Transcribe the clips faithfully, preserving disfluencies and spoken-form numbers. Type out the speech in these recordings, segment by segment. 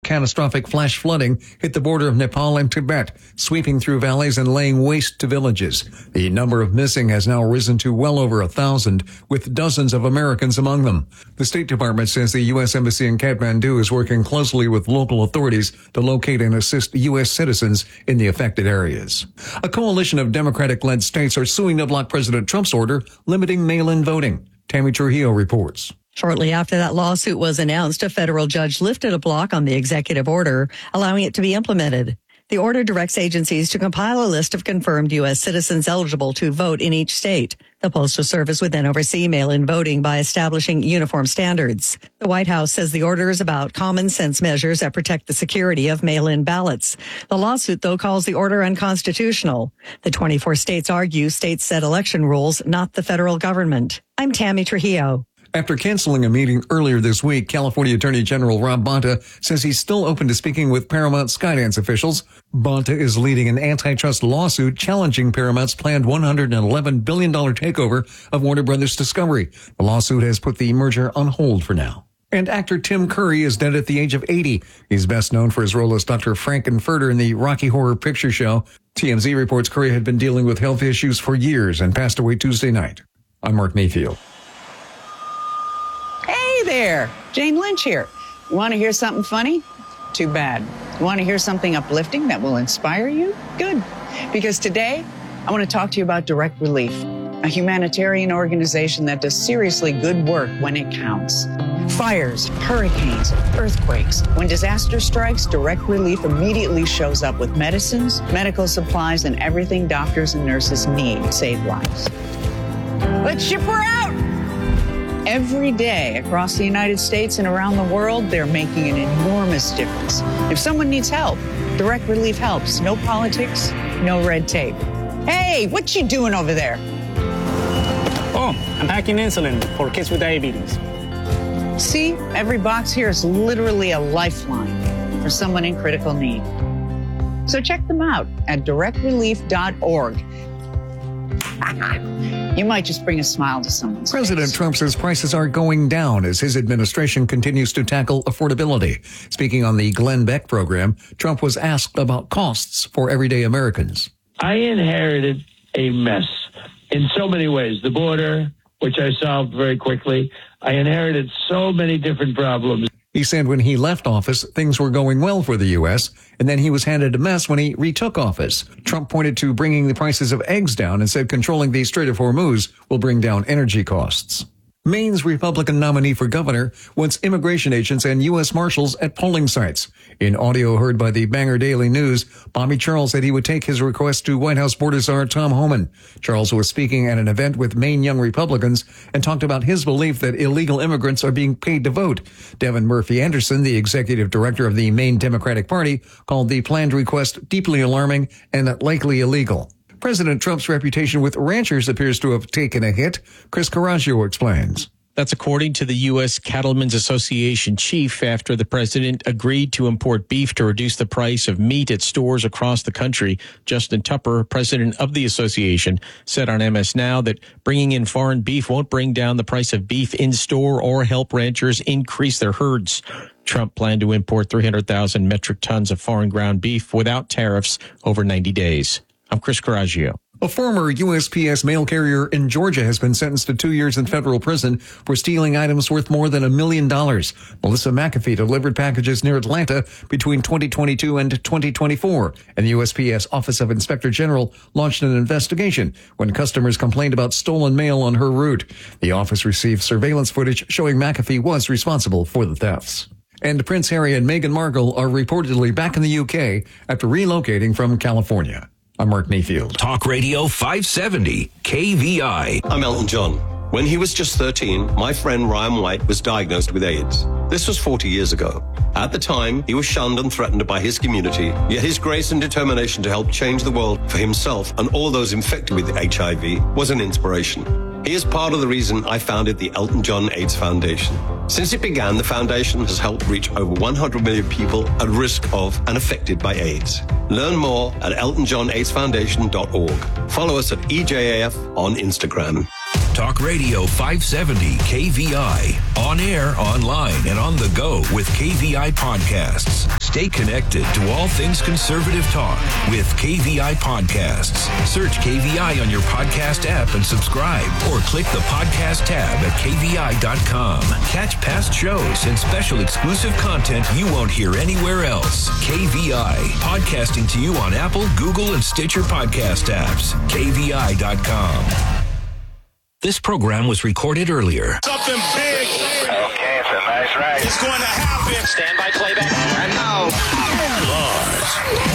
catastrophic flash flooding hit the border of Nepal and Tibet, sweeping through valleys and laying waste to villages. The number of missing has now risen to well over a thousand, with dozens of Americans among them. The State Department says the U S Embassy in Kathmandu is working closely with local authorities to locate and assist U S citizens in the affected areas. A coalition of Democratic-led states are suing to block President Trump's order limiting mail-in voting. Tammy Trujillo reports. Shortly after that lawsuit was announced, a federal judge lifted a block on the executive order, allowing it to be implemented. The order directs agencies to compile a list of confirmed U S citizens eligible to vote in each state. The Postal Service would then oversee mail-in voting by establishing uniform standards. The White House says the order is about common sense measures that protect the security of mail-in ballots. The lawsuit, though, calls the order unconstitutional. The twenty-four states argue states set election rules, not the federal government. I'm Tammy Trujillo. After canceling a meeting earlier this week, California Attorney General Rob Bonta says he's still open to speaking with Paramount Skydance officials. Bonta is leading an antitrust lawsuit challenging Paramount's planned one hundred eleven billion dollars takeover of Warner Brothers Discovery. The lawsuit has put the merger on hold for now. And actor Tim Curry is dead at the age of eighty. He's best known for his role as Doctor Frankenfurter in the Rocky Horror Picture Show. T M Z reports Curry had been dealing with health issues for years and passed away Tuesday night. I'm Mark Mayfield. Hey there, Jane Lynch here. Want to hear something funny? Too bad. Want to hear something uplifting that will inspire you? Good. Because today, I want to talk to you about Direct Relief, a humanitarian organization that does seriously good work when it counts. Fires, hurricanes, earthquakes. When disaster strikes, Direct Relief immediately shows up with medicines, medical supplies, and everything doctors and nurses need to save lives. Let's ship her out! Every day across the United States and around the world, they're making an enormous difference. If someone needs help, Direct Relief helps. No politics, no red tape. Hey, what you doing over there? Oh, I'm packing insulin for kids with diabetes. See, every box here is literally a lifeline for someone in critical need. So check them out at direct relief dot org. You might just bring a smile to someone's President face. Trump says prices are going down as his administration continues to tackle affordability. Speaking on the Glenn Beck program, Trump was asked about costs for everyday Americans. I inherited a mess in so many ways. The border, which I solved very quickly. I inherited so many different problems. He said when he left office, things were going well for the U S, and then he was handed a mess when he retook office. Trump pointed to bringing the prices of eggs down and said controlling the Strait of Hormuz will bring down energy costs. Maine's Republican nominee for governor wants immigration agents and U S Marshals at polling sites. In audio heard by the Bangor Daily News, Bobby Charles said he would take his request to White House border czar Tom Homan. Charles was speaking at an event with Maine Young Republicans and talked about his belief that illegal immigrants are being paid to vote. Devin Murphy Anderson, the executive director of the Maine Democratic Party, called the planned request deeply alarming and likely illegal. President Trump's reputation with ranchers appears to have taken a hit. Chris Carraggio explains. That's according to the U S Cattlemen's Association chief after the president agreed to import beef to reduce the price of meat at stores across the country. Justin Tupper, president of the association, said on M S Now that bringing in foreign beef won't bring down the price of beef in store or help ranchers increase their herds. Trump planned to import three hundred thousand metric tons of foreign ground beef without tariffs over ninety days. I'm Chris Carraggio. A former U S P S mail carrier in Georgia has been sentenced to two years in federal prison for stealing items worth more than a million dollars. Melissa McAfee delivered packages near Atlanta between twenty twenty-two and twenty twenty-four, and the U S P S Office of Inspector General launched an investigation when customers complained about stolen mail on her route. The office received surveillance footage showing McAfee was responsible for the thefts. And Prince Harry and Meghan Markle are reportedly back in the U K after relocating from California. I'm Mark Mayfield. Talk Radio five seventy, K V I. I'm Elton John. When he was just thirteen, my friend Ryan White was diagnosed with AIDS. This was forty years ago. At the time, he was shunned and threatened by his community, yet his grace and determination to help change the world for himself and all those infected with H I V was an inspiration. He is part of the reason I founded the Elton John AIDS Foundation. Since it began, the foundation has helped reach over one hundred million people at risk of and affected by AIDS. Learn more at elton john aids foundation dot org. Follow us at E J A F on Instagram. Talk Radio five seventy K V I. On air, online, and on the go with K V I Podcasts. Stay connected to all things conservative talk with K V I Podcasts. Search K V I on your podcast app and subscribe, or click the podcast tab at K V I dot com. Catch past shows and special exclusive content you won't hear anywhere else. K V I, podcasting to you on Apple, Google, and Stitcher podcast apps. K V I dot com. This program was recorded earlier. Something big. Okay, it's a nice ride. It's going to happen. Stand by playback. And now, Lars.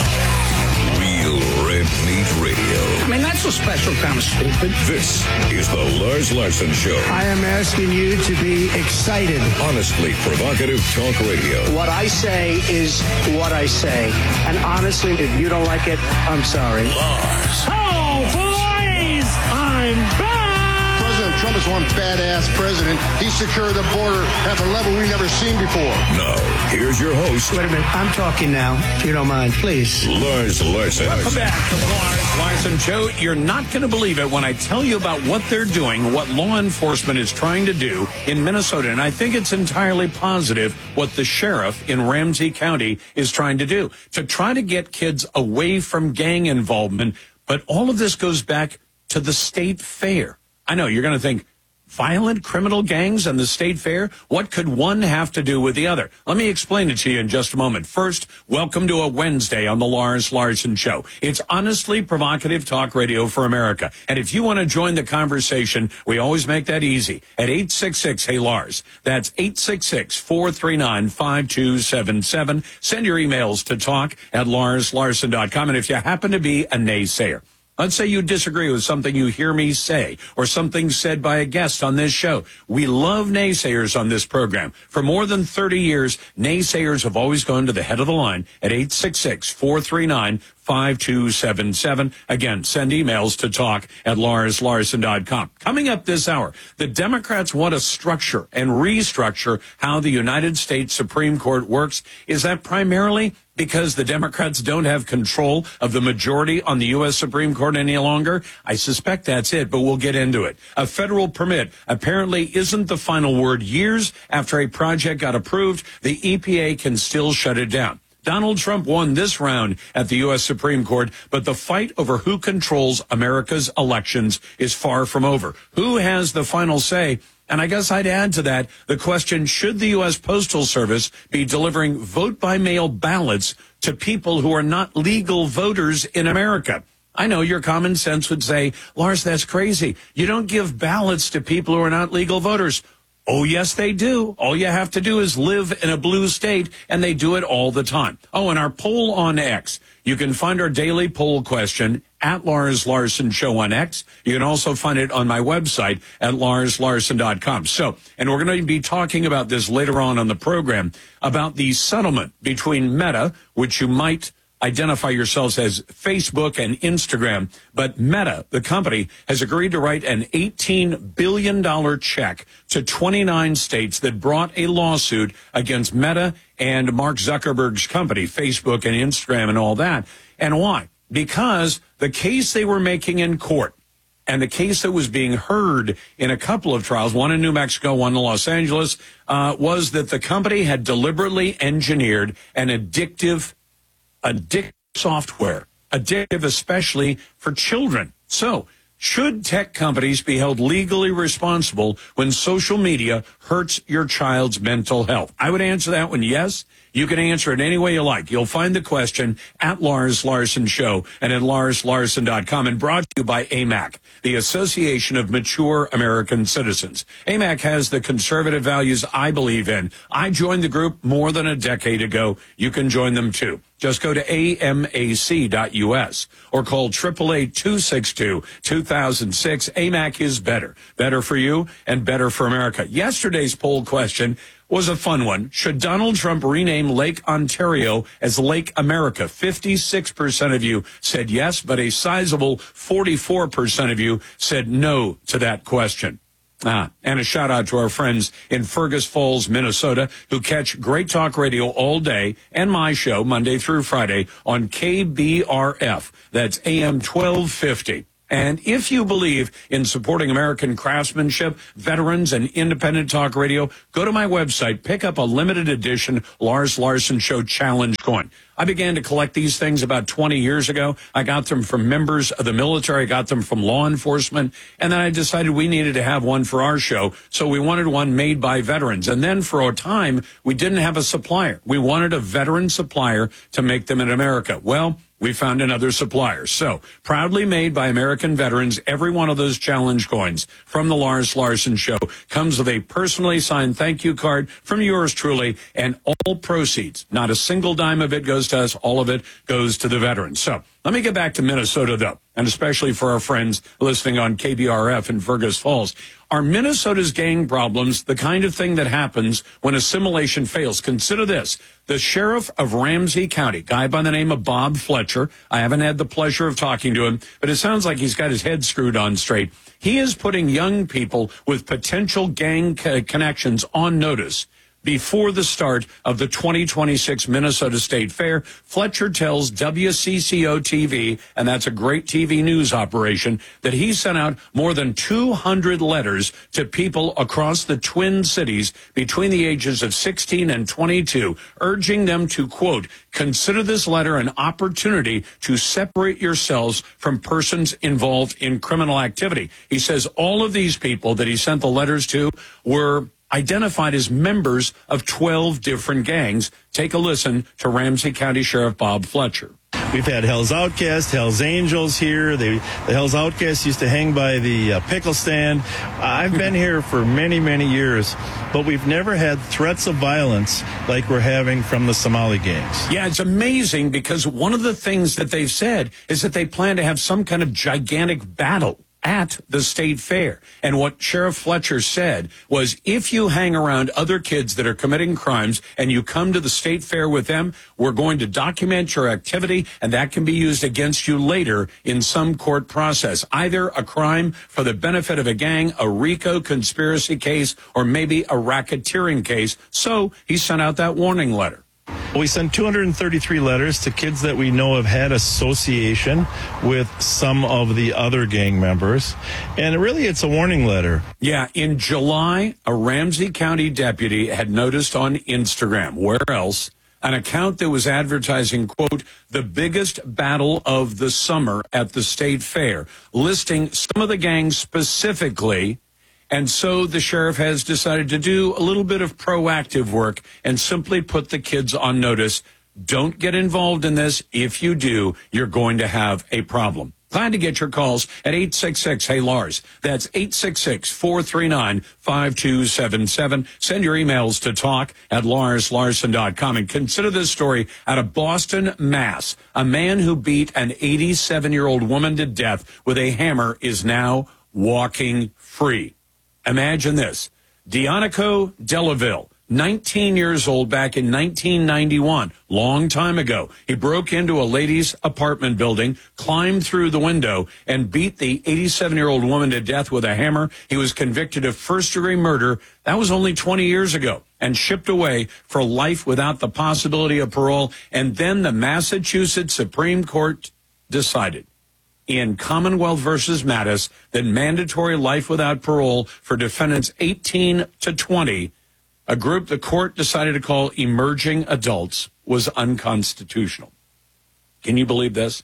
Real Red Meat Radio. I mean, that's a special kind of stupid. This is the Lars Larson Show. I am asking you to be excited. Honestly provocative talk radio. What I say is what I say. And honestly, if you don't like it, I'm sorry. Lars. Oh, boys! I'm back! President Trump is one badass president. He secured the border at a level we've never seen before. Now, here's your host. Wait a minute. I'm talking now, if you don't mind, please. Lars Larson. Welcome back to the Lars Larson Show. You're not going to believe it when I tell you about what they're doing, what law enforcement is trying to do in Minnesota. And I think it's entirely positive what the sheriff in Ramsey County is trying to do, to try to get kids away from gang involvement. But all of this goes back to the state fair. I know you're going to think, violent criminal gangs and the state fair? What could one have to do with the other? Let me explain it to you in just a moment. First, welcome to a Wednesday on the Lars Larson Show. It's honestly provocative talk radio for America. And if you want to join the conversation, we always make that easy at eight six six, hey Lars. That's eight six six, four three nine, five two seven seven. Send your emails to talk at lars larson dot com. And if you happen to be a naysayer, let's say you disagree with something you hear me say or something said by a guest on this show. We love naysayers on this program. For more than thirty years, naysayers have always gone to the head of the line at eight six six, four three nine, five two seven seven. Again, send emails to talk at lars larson dot com. Coming up this hour, the Democrats want to structure and restructure how the United States Supreme Court works. Is that primarily because the Democrats don't have control of the majority on the U S Supreme Court any longer? I suspect that's it, but we'll get into it. A federal permit apparently isn't the final word. Years after a project got approved, the E P A can still shut it down. Donald Trump won this round at the U S Supreme Court, but the fight over who controls America's elections is far from over. Who has the final say? And I guess I'd add to that the question, should the U S Postal Service be delivering vote-by-mail ballots to people who are not legal voters in America? I know your common sense would say, Lars, that's crazy. You don't give ballots to people who are not legal voters. Oh, yes, they do. All you have to do is live in a blue state, and they do it all the time. Oh, and our poll on X. You can find our daily poll question at Lars Larson Show on X. You can also find it on my website at lars larson dot com. So, and we're going to be talking about this later on on the program, about the settlement between Meta, which you might identify yourselves as Facebook and Instagram, but Meta, the company, has agreed to write an eighteen billion dollars check to twenty-nine states that brought a lawsuit against Meta and Mark Zuckerberg's company, Facebook and Instagram and all that. And why? Because the case they were making in court and the case that was being heard in a couple of trials, one in New Mexico, one in Los Angeles, uh, was that the company had deliberately engineered an addictive addictive software, addictive especially for children. So, should tech companies be held legally responsible when social media hurts your child's mental health? I would answer that one yes. You can answer it any way you like. You'll find the question at Lars Larson Show and at lars larson dot com, and brought to you by A M A C, the Association of Mature American Citizens. A M A C has the conservative values I believe in. I joined the group more than a decade ago. You can join them too. Just go to A M A C dot U S or call eight eight eight, two six two, two thousand six. A M A C is better. Better for you and better for America. Yesterday's poll question was a fun one. Should Donald Trump rename Lake Ontario as Lake America? fifty-six percent of you said yes, but a sizable forty-four percent of you said no to that question. Ah, and a shout out to our friends in Fergus Falls, Minnesota, who catch Great Talk Radio all day and my show Monday through Friday on K B R F. That's A M twelve fifty. And if you believe in supporting American craftsmanship, veterans, and independent talk radio, go to my website, pick up a limited edition Lars Larson Show Challenge coin. I began to collect these things about twenty years ago. I got them from members of the military. I got them from law enforcement. And then I decided we needed to have one for our show. So we wanted one made by veterans. And then for a time, we didn't have a supplier. We wanted a veteran supplier to make them in America. Well, we found another supplier. So, proudly made by American veterans, every one of those challenge coins from the Lars Larson Show comes with a personally signed thank you card from yours truly, and all proceeds, not a single dime of it goes to us, all of it goes to the veterans. So, let me get back to Minnesota, though, and especially for our friends listening on K B R F in Fergus Falls. Are Minnesota's gang problems the kind of thing that happens when assimilation fails? Consider this. The sheriff of Ramsey County, guy by the name of Bob Fletcher, I haven't had the pleasure of talking to him, but it sounds like he's got his head screwed on straight. He is putting young people with potential gang co- connections on notice before the start of the twenty twenty-six Minnesota State Fair. Fletcher tells W C C O T V, and that's a great T V news operation, that he sent out more than two hundred letters to people across the Twin Cities between the ages of sixteen and twenty-two, urging them to, quote, consider this letter an opportunity to separate yourselves from persons involved in criminal activity. He says all of these people that he sent the letters to were identified as members of twelve different gangs. Take a listen to Ramsey County Sheriff Bob Fletcher. We've had Hell's Outcasts, Hell's Angels here. They, the Hell's Outcasts used to hang by the uh, pickle stand. I've been here for many, many years, but we've never had threats of violence like we're having from the Somali gangs. Yeah, it's amazing because one of the things that they've said is that they plan to have some kind of gigantic battle at the state fair. And what Sheriff Fletcher said was, if you hang around other kids that are committing crimes and you come to the state fair with them, we're going to document your activity, and that can be used against you later in some court process. Either a crime for the benefit of a gang, a RICO conspiracy case, or maybe a racketeering case. So he sent out that warning letter. We sent two hundred thirty-three letters to kids that we know have had association with some of the other gang members. And really, it's a warning letter. Yeah, in July, a Ramsey County deputy had noticed on Instagram, where else, an account that was advertising, quote, the biggest battle of the summer at the state fair, listing some of the gangs specifically. And so the sheriff has decided to do a little bit of proactive work and simply put the kids on notice. Don't get involved in this. If you do, you're going to have a problem. Glad to get your calls at eight six six, hey Lars. That's eight six six, four three nine, five two seven seven. Send your emails to talk at lars larson dot com. And consider this story out of Boston, Mass. A man who beat an eighty-seven-year-old woman to death with a hammer is now walking free. Imagine this. Dionico Delaville, nineteen years old, back in nineteen ninety-one, long time ago. He broke into a lady's apartment building, climbed through the window, and beat the eighty-seven-year-old woman to death with a hammer. He was convicted of first-degree murder. That was only twenty years ago, and shipped away for life without the possibility of parole. And then the Massachusetts Supreme Court decided in Commonwealth versus Mattis that mandatory life without parole for defendants eighteen to twenty, a group the court decided to call emerging adults, was unconstitutional. Can you believe this?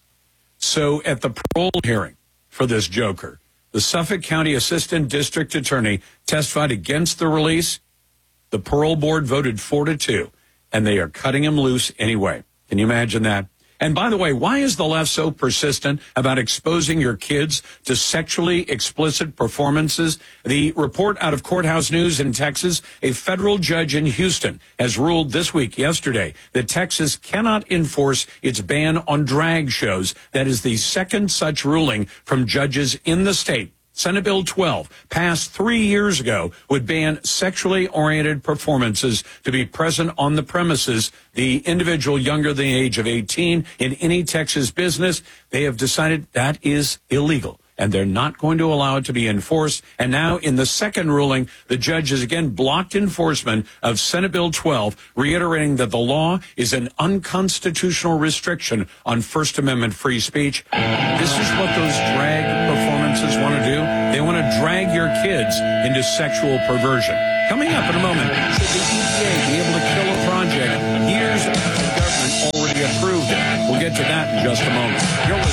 So at the parole hearing for this joker, the Suffolk County Assistant District Attorney testified against the release. The parole board voted four to two, and they are cutting him loose anyway. Can you imagine that? And by the way, why is the left so persistent about exposing your kids to sexually explicit performances? The report out of Courthouse News in Texas, a federal judge in Houston has ruled this week, yesterday, that Texas cannot enforce its ban on drag shows. That is the second such ruling from judges in the state. Senate Bill twelve, passed three years ago, would ban sexually oriented performances to be present on the premises. The individual younger than the age of eighteen in any Texas business, they have decided that is illegal, and they're not going to allow it to be enforced. And now in the second ruling, the judge has again blocked enforcement of Senate Bill twelve, reiterating that the law is an unconstitutional restriction on First Amendment free speech. This is what those drag performances audiences want to do? They want to drag your kids into sexual perversion. Coming up in a moment, should the E P A be able to kill a project years after the government already approved it? We'll get to that in just a moment. You're listening